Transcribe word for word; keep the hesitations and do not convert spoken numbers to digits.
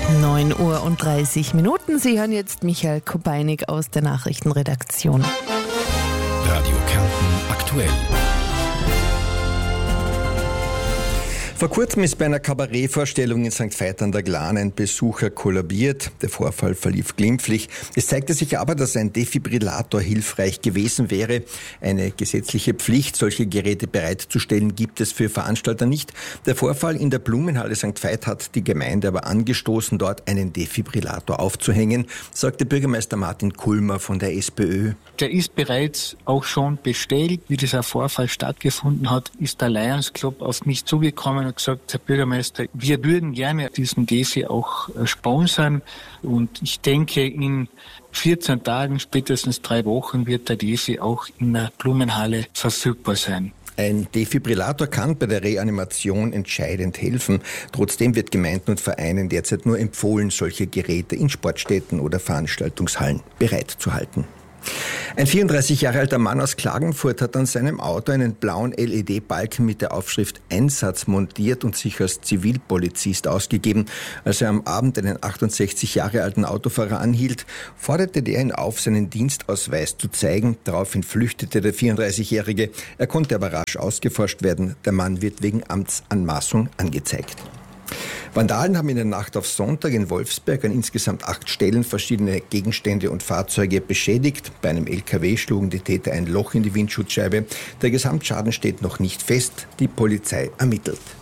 neun Uhr und dreißig Minuten. Sie hören jetzt Michael Kubeinig aus der Nachrichtenredaktion. Radio Kärnten aktuell. Vor kurzem ist bei einer Kabarettvorstellung in Sankt Veit an der Glan ein Besucher kollabiert. Der Vorfall verlief glimpflich. Es zeigte sich aber, dass ein Defibrillator hilfreich gewesen wäre. Eine gesetzliche Pflicht, solche Geräte bereitzustellen, gibt es für Veranstalter nicht. Der Vorfall in der Blumenhalle Sankt Veit hat die Gemeinde aber angestoßen, dort einen Defibrillator aufzuhängen, sagte Bürgermeister Martin Kulmer von der SPÖ. Der ist bereits auch schon bestellt. Wie dieser Vorfall stattgefunden hat, ist der Lions Club auf mich zugekommen und gesagt, Herr Bürgermeister, wir würden gerne diesen Defi auch sponsern. Und ich denke, in vierzehn Tagen, spätestens drei Wochen, wird der Defi auch in der Blumenhalle verfügbar sein. Ein Defibrillator kann bei der Reanimation entscheidend helfen. Trotzdem wird Gemeinden und Vereinen derzeit nur empfohlen, solche Geräte in Sportstätten oder Veranstaltungshallen bereitzuhalten. Ein vierunddreißig Jahre alter Mann aus Klagenfurt hat an seinem Auto einen blauen L E D-Balken mit der Aufschrift Einsatz montiert und sich als Zivilpolizist ausgegeben. Als er am Abend einen achtundsechzig Jahre alten Autofahrer anhielt, forderte der ihn auf, seinen Dienstausweis zu zeigen. Daraufhin flüchtete der vierunddreißigjährige. Er konnte aber rasch ausgeforscht werden. Der Mann wird wegen Amtsanmaßung angezeigt. Vandalen haben in der Nacht auf Sonntag in Wolfsberg an insgesamt acht Stellen verschiedene Gegenstände und Fahrzeuge beschädigt. Bei einem L K W schlugen die Täter ein Loch in die Windschutzscheibe. Der Gesamtschaden steht noch nicht fest. Die Polizei ermittelt.